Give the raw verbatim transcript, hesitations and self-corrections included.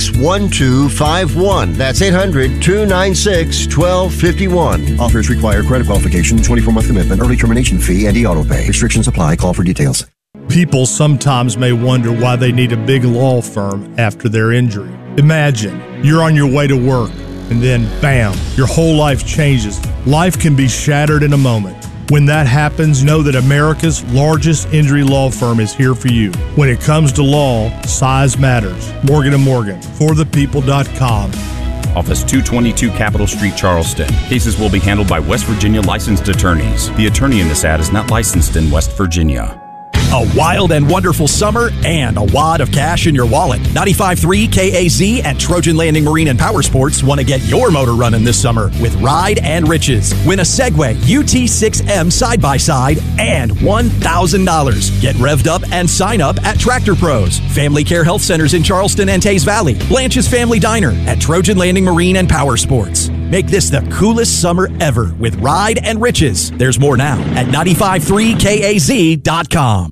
six, one two five one. That's eight hundred, two nine six, one two five one. Offers require credit qualification, twenty-four month commitment, early termination fee, and e-auto pay. Restrictions apply. Call for details. People sometimes may wonder why they need a big law firm after their injury. Imagine you're on your way to work, and then, bam, your whole life changes. Life can be shattered in a moment. When that happens, know that America's largest injury law firm is here for you. When it comes to law, size matters. Morgan and Morgan, for the people dot com. Office two twenty-two Capitol Street, Charleston. Cases will be handled by West Virginia licensed attorneys. The attorney in this ad is not licensed in West Virginia. A wild and wonderful summer and a wad of cash in your wallet. ninety-five point three K A Z and Trojan Landing Marine and Power Sports want to get your motor running this summer with Ride and Riches. Win a Segway U T six M side-by-side and one thousand dollars. Get revved up and sign up at Tractor Pros, Family Care Health Centers in Charleston and Tays Valley, Blanche's Family Diner, at Trojan Landing Marine and Power Sports. Make this the coolest summer ever with Ride and Riches. There's more now at ninety-five point three K A Z dot com.